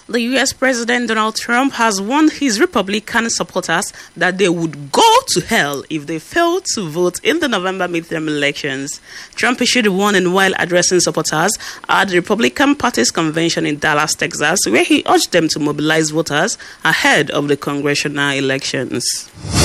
The U.S. President Donald Trump has warned his Republican supporters that they would go to hell if they fail to vote in the November midterm elections. Trump issued a warning while addressing supporters at the Republican Party's convention in Dallas, Texas, where he urged them to mobilize voters ahead of the congressional elections.